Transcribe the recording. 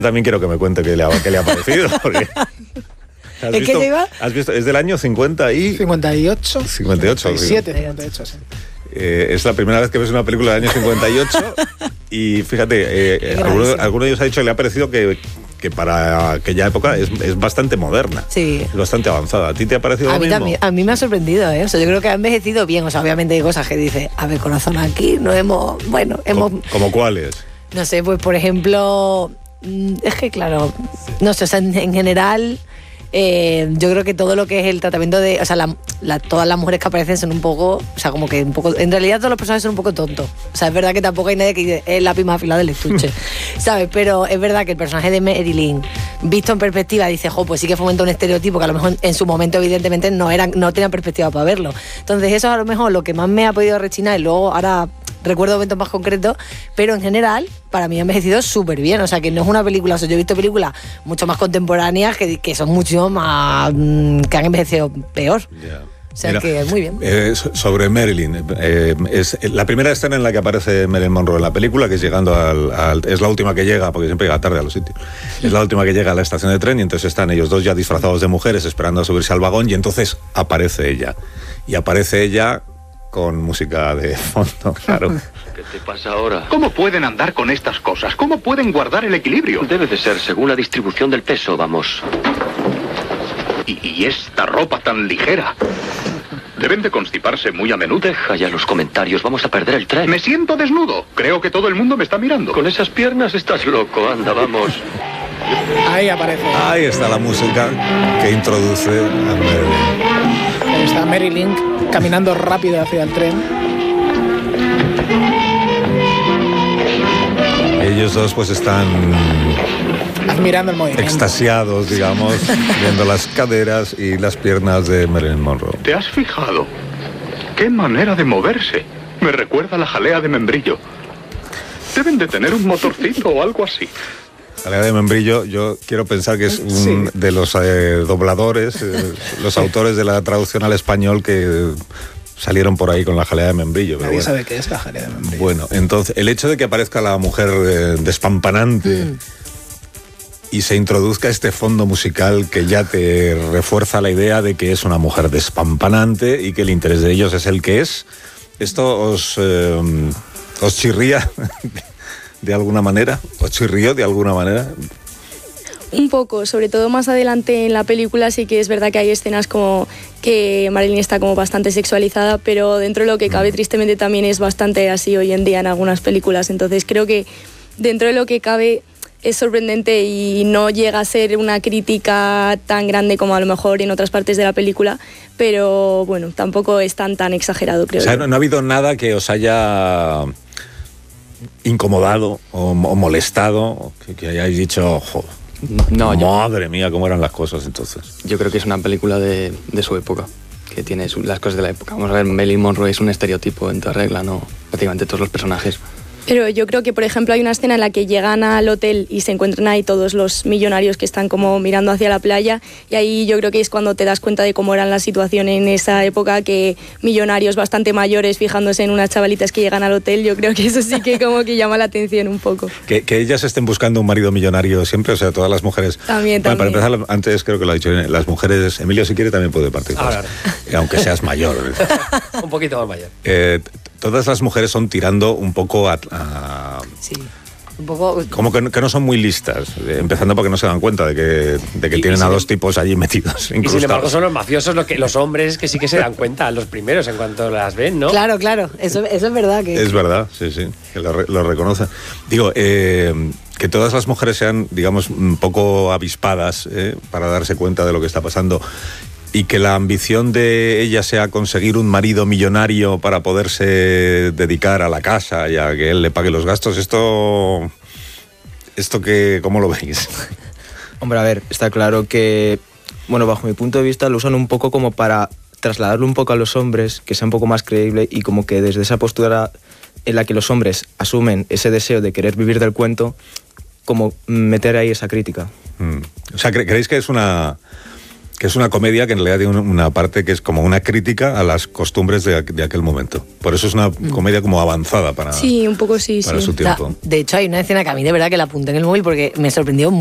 También quiero que me cuente qué le ha parecido, porque... ¿Es que lleva? ¿Has visto? Es del año 50 y... 58. 58, sí. Es la primera vez que ves una película del año 58 y fíjate, alguno de ellos ha dicho que le ha parecido que para aquella época es bastante moderna. Sí. Es bastante avanzada. ¿A ti te ha parecido lo mismo? También, a mí me ha sorprendido, ¿eh? O sea, yo creo que ha envejecido bien. O sea, obviamente hay cosas que dice, a ver, corazón, aquí no hemos... Bueno, hemos... ¿Cómo cuáles? No sé, pues por ejemplo... Es que claro, no sé, o sea, en general... yo creo que todo lo que es el tratamiento de... O sea, todas las mujeres que aparecen son un poco... O sea, como que un poco... En realidad todos los personajes son un poco tontos. O sea, es verdad que tampoco hay nadie que dice es la lápiz más afilada del estuche, ¿sabes? Pero es verdad que el personaje de Marilyn, visto en perspectiva, dice, pues sí que fomenta un estereotipo que a lo mejor en su momento evidentemente no tenía perspectiva para verlo. Entonces eso a lo mejor lo que más me ha podido rechinar y luego ahora... Recuerdo momentos más concretos, pero en general para mí ha envejecido súper bien. O sea, que no es una película... O sea, yo he visto películas mucho más contemporáneas que son mucho más... que han envejecido peor. Yeah. O sea, que muy bien. Sobre Marilyn, es la primera escena en la que aparece Marilyn Monroe en la película, que es llegando es la última que llega, porque siempre llega tarde a los sitios. Es la última que llega a la estación de tren y entonces están ellos dos ya disfrazados de mujeres esperando a subirse al vagón y entonces aparece ella. Y aparece ella... con música de fondo, claro. ¿Qué te pasa ahora? ¿Cómo pueden andar con estas cosas? ¿Cómo pueden guardar el equilibrio? Debe de ser según la distribución del peso, vamos. Y esta ropa tan ligera. Deben de constiparse muy a menudo. Deja ya los comentarios, vamos a perder el tren. Me siento desnudo. Creo que todo el mundo me está mirando. Con esas piernas estás loco, anda, vamos. Ahí aparece. Ahí está la música que introduce a Marilyn. Ahí está Marilyn caminando rápido hacia el tren. Ellos dos pues están admirando el movimiento, extasiados, digamos, viendo las caderas y las piernas de Marilyn Monroe. ¿Te has fijado? ¡Qué manera de moverse! Me recuerda a la jalea de membrillo. Deben de tener un motorcito o algo así. Jalea de membrillo, yo quiero pensar que es de los dobladores, los autores de la traducción al español que salieron por ahí con la jalea de membrillo. Nadie sabe qué es la jalea de membrillo. Bueno, entonces, el hecho de que aparezca la mujer despampanante y se introduzca este fondo musical que ya te refuerza la idea de que es una mujer despampanante y que el interés de ellos es el que es, ¿esto os chirría de alguna manera? ¿Os chirrió de alguna manera? Un poco, sobre todo más adelante en la película sí que es verdad que hay escenas como que Marilyn está como bastante sexualizada, pero dentro de lo que cabe tristemente también es bastante así hoy en día en algunas películas, entonces creo que dentro de lo que cabe es sorprendente y no llega a ser una crítica tan grande como a lo mejor en otras partes de la película, pero bueno, tampoco es tan exagerado, creo. O sea, yo. no ha habido nada que os haya incomodado o molestado, que hayáis dicho, no, madre mía, cómo eran las cosas entonces. Yo creo que es una película de su época, que tiene las cosas de la época. Vamos a ver, Marilyn Monroe es un estereotipo en toda regla, ¿no? Prácticamente todos los personajes. Pero yo creo que, por ejemplo, hay una escena en la que llegan al hotel y se encuentran ahí todos los millonarios que están como mirando hacia la playa, y ahí yo creo que es cuando te das cuenta de cómo eran la situación en esa época, que millonarios bastante mayores fijándose en unas chavalitas que llegan al hotel, yo creo que eso sí que como que llama la atención un poco. Que ellas estén buscando un marido millonario siempre, o sea, todas las mujeres... También. Para empezar, antes creo que lo ha dicho, las mujeres, Emilio si quiere también puede participar, aunque seas mayor. Un poquito más mayor. Todas las mujeres son tirando un poco Sí, un poco... como que no son muy listas, empezando porque no se dan cuenta de que tienen a dos tipos allí metidos, incrustados. Y sin embargo son los mafiosos los hombres que sí que se dan cuenta, los primeros en cuanto las ven, ¿no? Claro, eso es verdad. Es verdad, sí, que lo reconocen. Digo, que todas las mujeres sean, digamos, un poco avispadas para darse cuenta de lo que está pasando, y que la ambición de ella sea conseguir un marido millonario para poderse dedicar a la casa y a que él le pague los gastos, ¿esto cómo lo veis? Hombre, a ver, está claro que, bueno, bajo mi punto de vista lo usan un poco como para trasladarlo un poco a los hombres, que sea un poco más creíble, y como que desde esa postura en la que los hombres asumen ese deseo de querer vivir del cuento, como meter ahí esa crítica. O sea, ¿creéis que es una que es una comedia que en realidad tiene una parte que es como una crítica a las costumbres de aquel momento. Por eso es una comedia como avanzada para, Sí, un poco sí, para sí. su tiempo. De hecho, hay una escena que a mí de verdad que la apunté en el móvil porque me sorprendió